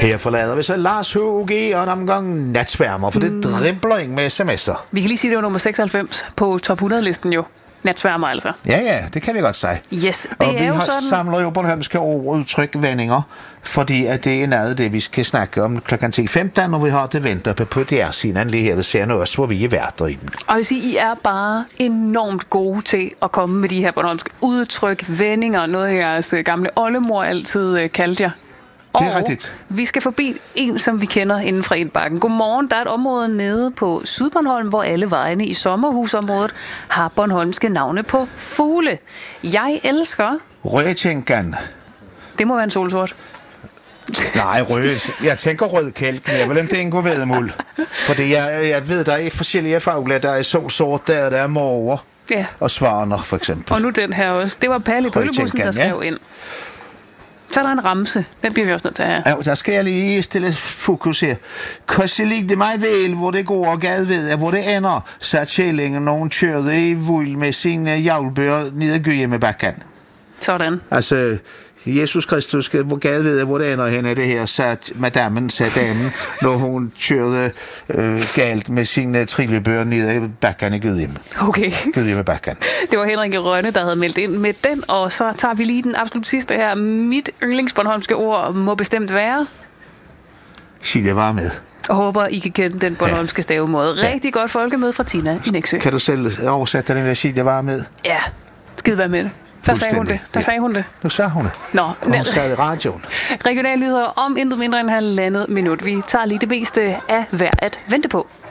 Her forlader vi så Lars H.G. og en omgang natsværmer, for det dribler ikke med sms'er. Vi kan lige sige, det var nummer 96 på top 100-listen jo. Natsværmer altså. Ja, det kan vi godt sige. Yes, det og er vi jo har sådan... samler jo bornholmske ord, udtryk, vendinger, fordi at det er noget det, vi skal snakke om klokken 10.15, når vi har det vendt oppe på DR-siden lige her ved Serien Øst, hvor vi er værter i den. Og jeg vil sige, I er bare enormt gode til at komme med de her bornholmske udtryk, vendinger, noget jeres gamle oldemor altid kaldte jer. Det er rigtigt. Vi skal forbi en, som vi kender inden fra Edbakken. Godmorgen, der er et område nede på Sydbornholm, hvor alle vejene i sommerhusområdet har bornholmske navne på fugle. Jeg elsker... Rødtjænkan. Det må være en solsort. Nej, jeg tænker rød kælk, men jeg vil ikke indgå vedmål. Fordi jeg ved, der er forskellige fugle. Der er solsort, der er måger og svaner, for eksempel. Og nu den her også. Det var Palle Bøllebussen, der skrev ind. Så er der en ramse. Den bliver vi også nødt til at have. Ja, der skal jeg lige stille fokus her. Koste ligge det mig vel, hvor det går og gad ved, hvor det ender, så tjælingen, når hun kørte i vuld med sine javlbøger ned ad Gødhjemmebakken. Sådan. Altså, Jesus Kristus, hvor gad ved, hvor det ender henne, det her, sagde damen, når hun kørte galt med sine trillebøger ned ad bakken i Gødhjem. Okay. Gødhjemmebakken. Det var Henrik Rønne, der havde meldt ind med den, og så tager vi lige den absolut sidste her. Mit yndlingsbornholmske ord må bestemt være... Sig det var med. Og håber, I kan kende den bornholmske stavemåde. Rigtig godt folkemøde fra Tina i Nexø. Kan du selv oversætte den der sig det var med? Ja, skide være med det. Der sagde hun det. Nu sagde hun det. Nå, hun sad i radioen. Regionalnyheder om intet mindre end halvandet minut. Vi tager lige det meste af hver at vente på.